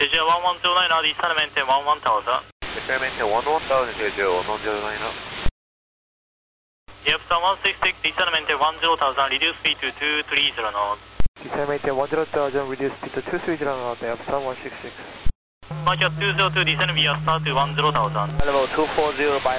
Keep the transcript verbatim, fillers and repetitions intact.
J J one one zero nine, descend maintain one one thousand. Descend maintain one one thousand, J J one one zero nine. Yep, one six six, descend maintain one zero thousand, reduce speed to two three zero knots. Descend maintain one zero thousand, reduce speed to two three zero knots, Epsilon one six six. Mike two zero two, descend via start to one zero thousand. Level two four zero by